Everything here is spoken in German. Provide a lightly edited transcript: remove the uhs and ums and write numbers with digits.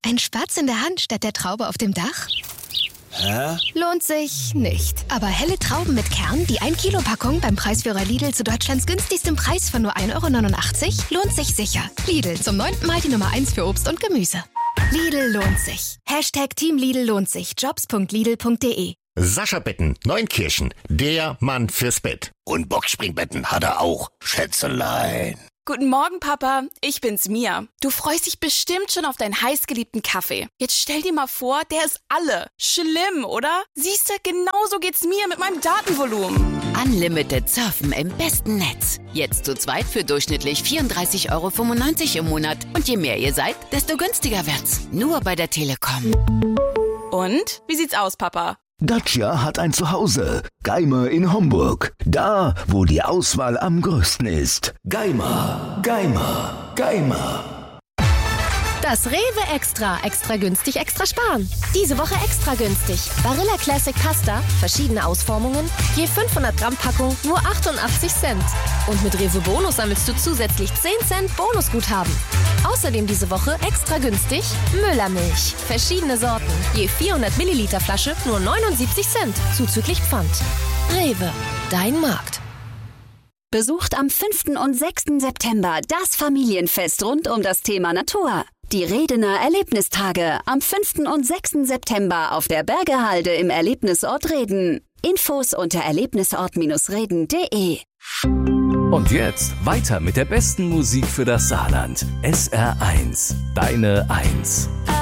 Ein Spatz in der Hand statt der Traube auf dem Dach? Hä? Lohnt sich nicht. Aber helle Trauben mit Kern, die 1 Kilo Packung beim Preisführer Lidl zu Deutschlands günstigstem Preis von nur 1,89 € lohnt sich sicher. Lidl, zum 9. Mal die Nummer 1 für Obst und Gemüse. Lidl lohnt sich. Team Lidl lohnt sich. Jobs.lidl.de. Sascha Betten, Neunkirchen, der Mann fürs Bett. Und Boxspringbetten hat er auch, Schätzelein. Guten Morgen, Papa. Ich bin's, Mia. Du freust dich bestimmt schon auf deinen heißgeliebten Kaffee. Jetzt stell dir mal vor, der ist alle. Schlimm, oder? Siehste, genauso geht's mir mit meinem Datenvolumen. Unlimited surfen im besten Netz. Jetzt zu zweit für durchschnittlich 34,95 € im Monat. Und je mehr ihr seid, desto günstiger wird's. Nur bei der Telekom. Und? Wie sieht's aus, Papa? Dacia hat ein Zuhause. Geimer in Homburg. Da, wo die Auswahl am größten ist. Geimer, Geimer, Geimer. Das Rewe Extra. Extra günstig, extra sparen. Diese Woche extra günstig. Barilla Classic Pasta, verschiedene Ausformungen, je 500 Gramm Packung, nur 88 Cent. Und mit Rewe Bonus sammelst du zusätzlich 10 Cent Bonusguthaben. Außerdem diese Woche extra günstig Müllermilch. Verschiedene Sorten, je 400 Milliliter Flasche, nur 79 Cent, zuzüglich Pfand. Rewe, dein Markt. Besucht am 5. und 6. September das Familienfest rund um das Thema Natur. Die Redener Erlebnistage am 5. und 6. September auf der Bergehalde im Erlebnisort Reden. Infos unter erlebnisort-reden.de. Und jetzt weiter mit der besten Musik für das Saarland. SR1, deine 1.